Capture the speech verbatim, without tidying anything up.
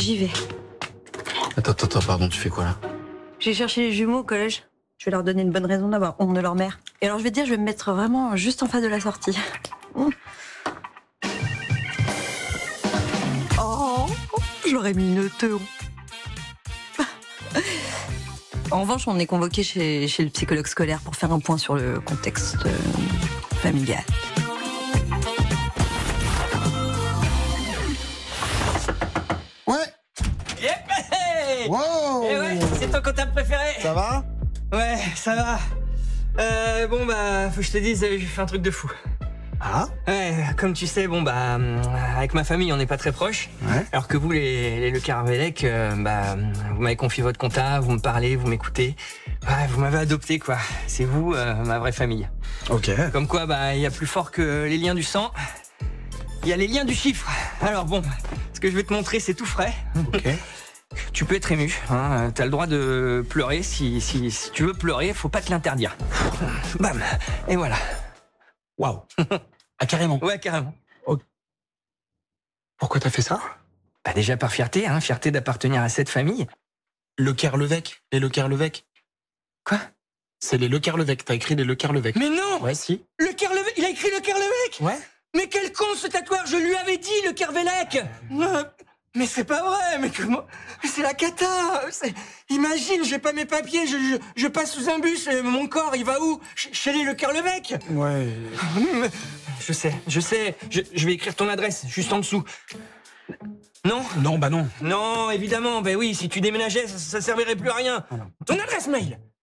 j'y vais. Attends, attends, attends, pardon, tu fais quoi là? J'ai cherché les jumeaux au collège. Je vais leur donner une bonne raison d'avoir honte de leur mère. Et alors je vais te dire, je vais me mettre vraiment juste en face de la sortie. Mmh. Oh, j'aurais mis une teau. En revanche, on est convoqué chez, chez le psychologue scolaire pour faire un point sur le contexte euh, familial. Ouais. Yep. Hey. Wow. Eh ouais, c'est ton comptable préféré. Ça va? Ouais, ça va. Euh, bon bah, faut que je te dise, j'ai fait un truc de fou. Ah? Ouais, comme tu sais, bon bah, avec ma famille, on n'est pas très proches. Ouais. Alors que vous, les, les Le Carvelec, euh, bah, vous m'avez confié votre comptable, vous me parlez, vous m'écoutez. Ouais, vous m'avez adopté, quoi. C'est vous, euh, ma vraie famille. Ok. Comme quoi, bah, il y a plus fort que les liens du sang. Il y a les liens du chiffre. Alors bon, ce que je vais te montrer, c'est tout frais. Ok. Tu peux être ému, hein. T'as le droit de pleurer. Si, si, si tu veux pleurer, faut pas te l'interdire. Bam. Et voilà. Waouh. Ah, carrément. Ouais, carrément. Pourquoi t'as fait ça? Bah déjà par fierté, hein, fierté d'appartenir à cette famille. Le Kerlevec. Les Le Kerlevec. Quoi? C'est les Le Kerlevec. T'as écrit les Le Kerlevec. Mais non. Ouais, si. Le Kerlevec, il a écrit le Kerlevec. Ouais. Mais quel con ce tatoueur, je lui avais dit le Kervelec. Euh, Mais c'est pas vrai, mais comment? Mais c'est la cata. C'est- Imagine, j'ai pas mes papiers, je, je, je passe sous un bus, et mon corps, il va où? Ch- Chez les Le Kerlevec. Ouais. Mais- Je sais, je sais, je, je vais écrire ton adresse, juste en dessous. Non? Non, bah non. Non, évidemment, ben oui, si tu déménageais, ça, ça servirait plus à rien. Ah non. Ton adresse mail.